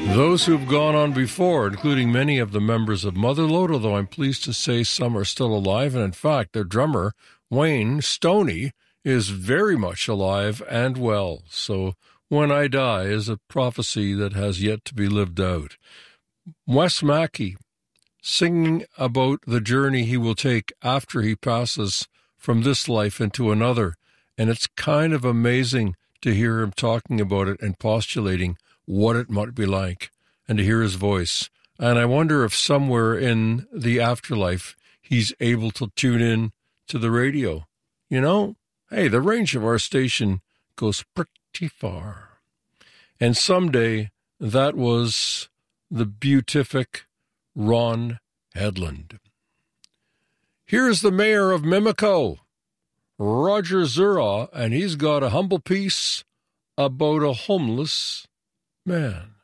Those who've gone on before, including many of the members of Mother Lode, although I'm pleased to say some are still alive, and in fact, their drummer, Wayne Stoney, is very much alive and well. So when I die is a prophecy that has yet to be lived out. Wes Mackey, singing about the journey he will take after he passes from this life into another. And it's kind of amazing to hear him talking about it and postulating what it might be like, and to hear his voice. And I wonder if somewhere in the afterlife he's able to tune in to the radio. You know, hey, the range of our station goes pretty far. And someday that was the beatific Ron Headland. Here's the mayor of Mimico, Roger Zura, and he's got a humble piece about a homeless man.